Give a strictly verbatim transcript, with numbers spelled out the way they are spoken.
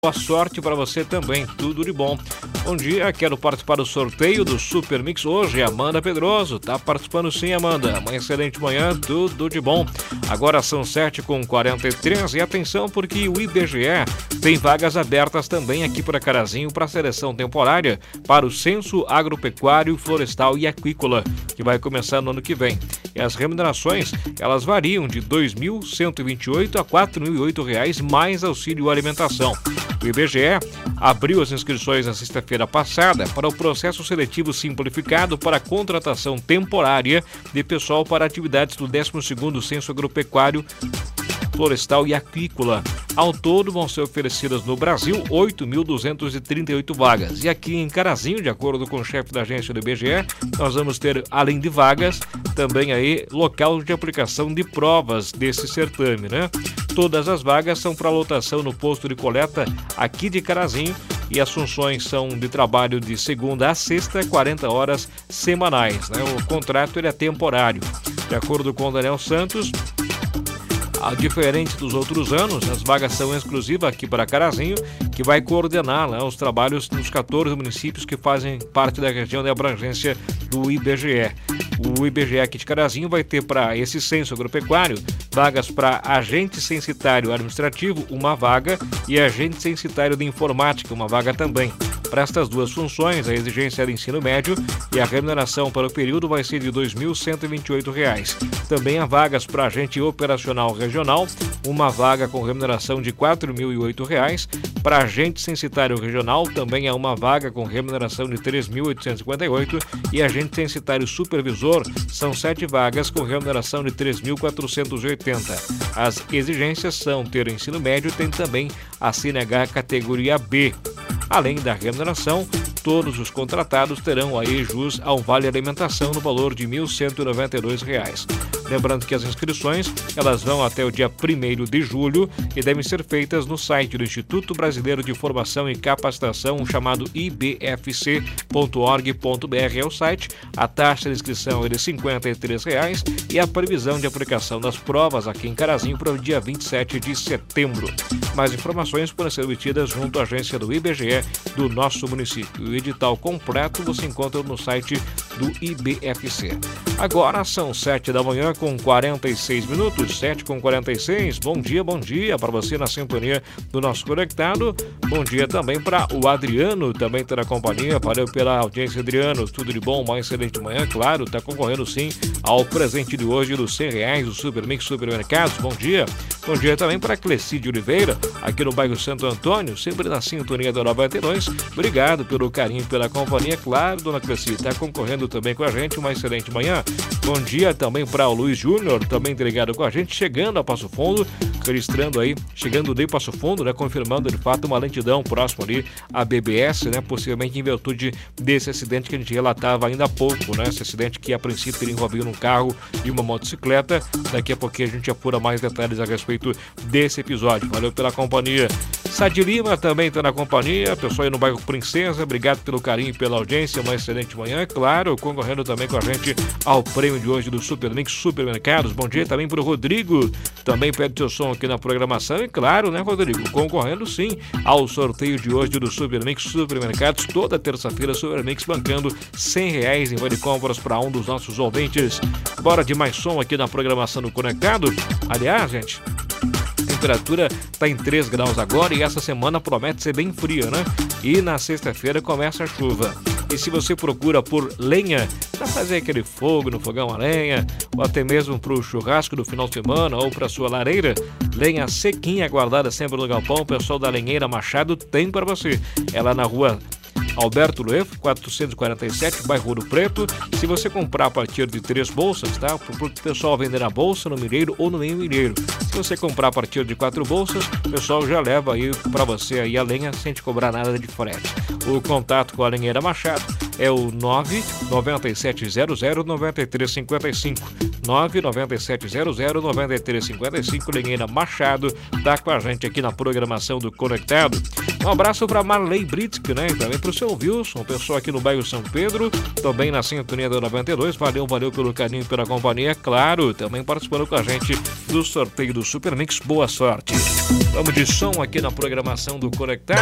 Boa sorte para você também, tudo de bom. Bom dia, quero participar do sorteio do Super Mix hoje, Amanda Pedroso. Tá participando sim, Amanda. Uma excelente manhã, tudo de bom. Agora são sete e quarenta e três e atenção porque o I B G E tem vagas abertas também aqui para Carazinho para seleção temporária para o Censo Agropecuário, Florestal e Aquícola, que vai começar no ano que vem. E as remunerações, elas variam de dois mil cento e vinte e oito a quatro mil e oito reais mais auxílio alimentação. O I B G E abriu as inscrições na sexta-feira passada para o processo seletivo simplificado para a contratação temporária de pessoal para atividades do décimo segundo Censo Agropecuário, Florestal e Aquícola. Ao todo vão ser oferecidas no Brasil oito mil duzentas e trinta e oito vagas. E aqui em Carazinho, de acordo com o chefe da agência do I B G E, nós vamos ter, além de vagas, também aí local de aplicação de provas desse certame, né? Todas as vagas são para lotação no posto de coleta aqui de Carazinho e as funções são de trabalho de segunda a sexta, quarenta horas semanais, né? O contrato ele é temporário. De acordo com o Daniel Santos, diferente dos outros anos, as vagas são exclusivas aqui para Carazinho, que vai coordenar, né, os trabalhos nos quatorze municípios que fazem parte da região de abrangência do I B G E. O I B G E aqui de Carazinho vai ter para esse censo agropecuário vagas para agente censitário administrativo, uma vaga, e agente censitário de informática, uma vaga também. Para estas duas funções, a exigência é de ensino médio e a remuneração para o período vai ser de dois mil cento e vinte e oito reais. Também há vagas para agente operacional regional, uma vaga com remuneração de quatro mil e oito reais. Para agente censitário regional, também há uma vaga com remuneração de três mil oitocentos e cinquenta e oito e agente censitário supervisor são sete vagas com remuneração de três mil quatrocentos e oitenta. As exigências são ter ensino médio e tem também a C N H categoria B. Além da remuneração, todos os contratados terão aí jus ao vale alimentação no valor de mil cento e noventa e dois reais. Lembrando que as inscrições elas vão até o dia primeiro de julho e devem ser feitas no site do Instituto Brasileiro de Formação e Capacitação, chamado I B F C ponto org ponto B R é o site. A taxa de inscrição é de cinquenta e três reais e a previsão de aplicação das provas aqui em Carazinho para o dia vinte e sete de setembro. Mais informações podem ser obtidas junto à agência do I B G E do nosso município. O edital completo você encontra no site do I B F C. Agora são sete da manhã com quarenta e seis minutos, sete com quarenta e seis. Bom dia, bom dia para você na sintonia do nosso conectado. Bom dia também para o Adriano, também está na companhia. Valeu pela audiência, Adriano. Tudo de bom, uma excelente manhã, claro. Está concorrendo sim ao presente de hoje dos cem reais do Super Mix Supermercados. Bom dia. Bom dia também para Clecide Oliveira, aqui no bairro Santo Antônio, sempre na sintonia da noventa e dois. Obrigado pelo carinho, pela companhia. Claro, dona Clecide, está concorrendo também com a gente. Uma excelente manhã. Bom dia também para o Luiz Júnior, também ligado com a gente, chegando a Passo Fundo, registrando aí, chegando de Passo Fundo, né, confirmando de fato uma lentidão próximo ali à B B S, né, possivelmente em virtude desse acidente que a gente relatava ainda há pouco, né, esse acidente que a princípio teria envolvido um carro e uma motocicleta. Daqui a pouquinho a gente apura mais detalhes a respeito desse episódio. Valeu pela companhia. Sadi Lima também está na companhia, pessoal aí no bairro Princesa, obrigado pelo carinho e pela audiência, uma excelente manhã, claro, concorrendo também com a gente ao prêmio de hoje do Super Mix Supermercados. Bom dia também para o Rodrigo, também pede seu som aqui na programação e claro, né, Rodrigo, concorrendo sim ao sorteio de hoje do Super Mix Supermercados, toda terça-feira Super Mix bancando cem reais em vale compras para um dos nossos ouvintes. Bora de mais som aqui na programação do Conectado. Aliás, gente, a temperatura está em três graus agora e essa semana promete ser bem fria, né? E na sexta-feira começa a chuva. E se você procura por lenha para fazer aquele fogo no fogão a lenha, ou até mesmo para o churrasco do final de semana ou para sua lareira, lenha sequinha guardada sempre no galpão, o pessoal da Lenheira Machado tem para você. Ela na rua Alberto Lueff, quatrocentos e quarenta e sete, bairro Ouro Preto. Se você comprar a partir de três bolsas, tá? Para o pessoal vender na bolsa, no milheiro ou no meio milheiro. Se você comprar a partir de quatro bolsas, o pessoal já leva aí para você aí a lenha sem te cobrar nada de frete. O contato com a Lenheira Machado é o nove nove sete zero zero nove três cinco cinco. nove nove sete zero zero nove três cinco cinco. Lenheira Machado está com a gente aqui na programação do Conectado. Um abraço para Marley Britsky, né? E também para o seu Wilson, pessoal aqui no bairro São Pedro, também na sintonia da noventa e dois. Valeu, valeu pelo carinho e pela companhia, claro, também participando com a gente do sorteio do Super Mix. Boa sorte. Vamos de som aqui na programação do Conectar.